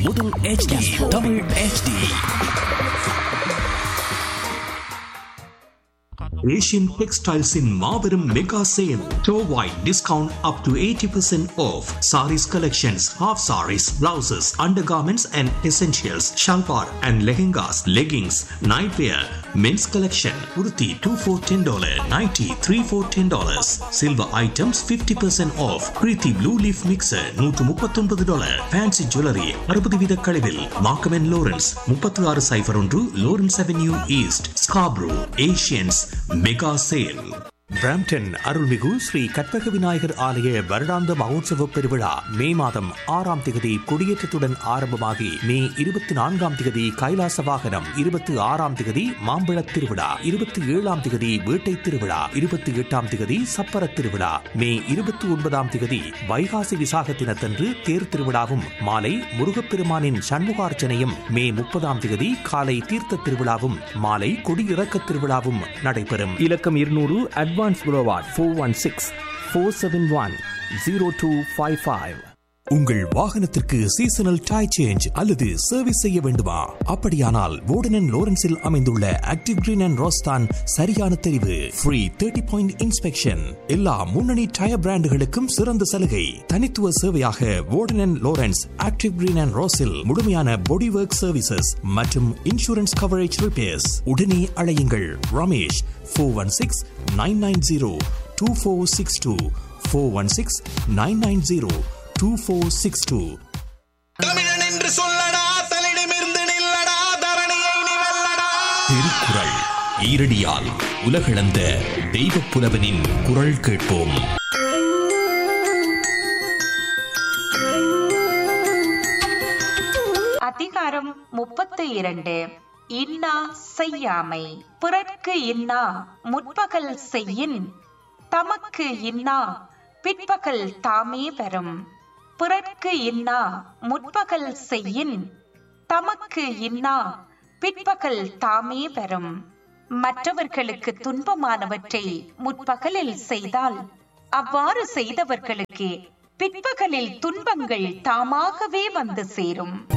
முதல் HD Tamil HD. Asian Textiles in Marverum Mega Sale. Store-wide discount up to 80% off. Saris collections, half saris, blouses, undergarments and essentials, shalwar and lehengas, leggings, nightwear, men's collection. Kurti 2 for $10, nighty 3 for $10. Silver items 50% off. Kriti Blue Leaf Mixer $139. Fancy Jewelry 60 வீத கழிவில். Markham & Lawrence 3601 Lawrence Avenue East, Scarborough. Asians Mega Sale. Brampton அருள்மிகு ஸ்ரீ கற்பக விநாயகர் ஆலய வருடாந்த மகோத்சவ பெருவிழா மே மாதம் 6ஆம் திகதி கொடியேற்றத்துடன் ஆரம்பமாகி மே 24ஆம் திகதி கைலாச வாகனம், 26ஆம் திகதி மாம்பழத் திருவிழா, 27ஆம் திகதி வேட்டை திருவிழா, 28ஆம் திகதி சப்பர திருவிழா, மே 29ஆம் திகதி வைகாசி விசாக தினத்தன்று தேர் திருவிழாவும் மாலை முருகப்பெருமானின் சண்முகார்ச்சனையும், மே 30ஆம் திகதி காலை தீர்த்த திருவிழாவும் மாலை கொடியிறக்க திருவிழாவும் நடைபெறும். இலக்கம் 200 அட்வான்ஸ் புரோவார்ட் 416-471-0255. உங்கள் வாகனத்திற்கு சீசனல் டயர் சேஞ்ச் அல்லது சர்வீஸ் செய்ய வேண்டுமா? அப்படியானால் வோர்டன் லோரன்ஸில் அமைந்துள்ள ஆக்டிவ் கிரீன் அண்ட் ரோஸ்தான் சரியான தெரிவு. ஃப்ரீ 30-point இன்ஸ்பெக்ஷன், எல்லா முன்னணி டயர் பிராண்டுகளுக்கும் சிறந்த சலுகை. தனித்துவ சேவையாக வோர்டன் லோரன்ஸ் ஆக்டிவ் கிரீன் அண்ட் ரோஸில் முழுமையான பாடி ஒர்க் சர்வீசஸ் மற்றும் இன்சூரன்ஸ் கவரேஜ் ரிப்பேர்ஸ். உடனே அழையுங்கள் ரமேஷ் 416-990-2462 416-990-2462. தமிழன் என்று சொல்லடா, தலிடமிருந்து நில்லடா, தரணியை நீ வெல்லடா. திருக்குறள் ஈரடியால் உலகளந்த தெய்வப் புலவனின் குரல் கேட்போம். அதிகாரம் 32. இன்னா செய்யாமை. பிறர்க்கு இன்னா முற்பகல் செய்யின், தமக்கு இன்னா பிற்பகல் தாமே பெறும். பிறர்க்கு இன்னா முற்பகல் செய்யின், தமக்கு இன்னா பிற்பகல் தாமே பெறும். மற்றவர்களுக்கு துன்பமானவற்றை முற்பகலில் செய்தால் அவ்வாறு செய்தவர்களுக்கு பிற்பகலில் துன்பங்கள் தாமாகவே வந்து சேரும்.